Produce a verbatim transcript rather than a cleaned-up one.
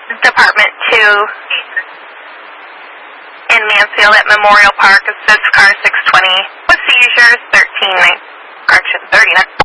Department two in Mansfield at Memorial Park. It says car six twenty with seizures, thirteen, correction, thirty-nine.